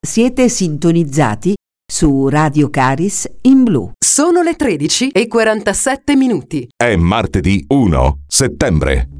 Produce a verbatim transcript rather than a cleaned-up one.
Siete sintonizzati su Radio Caris in blu. Sono le tredici e quarantasette minuti. È martedì primo settembre.